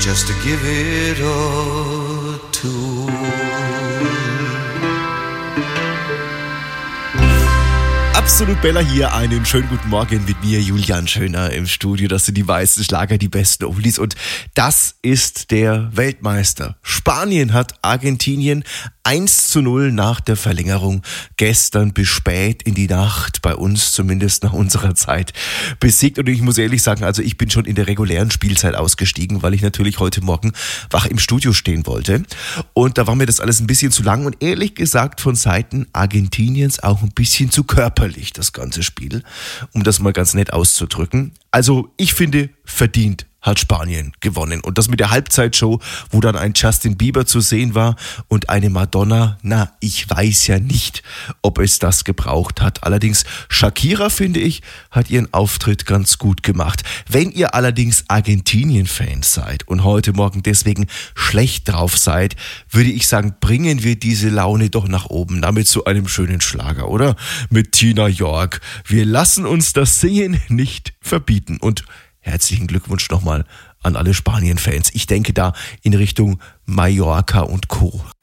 just to give it a tour. Absolut Bella hier, einen schönen guten Morgen mit mir, Julian Schöner im Studio. Das sind die meisten Schlager, die besten Oldies und das ist der Weltmeister. Spanien hat Argentinien 1:0 nach der Verlängerung gestern bis spät in die Nacht, bei uns zumindest nach unserer Zeit, besiegt. Und ich muss ehrlich sagen, also ich bin schon in der regulären Spielzeit ausgestiegen, weil ich natürlich heute Morgen wach im Studio stehen wollte. Und da war mir das alles ein bisschen zu lang und ehrlich gesagt von Seiten Argentiniens auch ein bisschen zu körperlich, das ganze Spiel, um das mal ganz nett auszudrücken. Also ich finde, verdient hat Spanien gewonnen. Und das mit der Halbzeitshow, wo dann ein Justin Bieber zu sehen war und eine Madonna, na, ich weiß ja nicht, ob es das gebraucht hat. Allerdings Shakira, finde ich, hat ihren Auftritt ganz gut gemacht. Wenn ihr allerdings Argentinien-Fans seid und heute Morgen deswegen schlecht drauf seid, würde ich sagen, bringen wir diese Laune doch nach oben. Damit zu einem schönen Schlager, oder? Mit Tina York. Wir lassen uns das Singen nicht verbieten. Und herzlichen Glückwunsch nochmal an alle Spanien-Fans. Ich denke da in Richtung Mallorca und Co.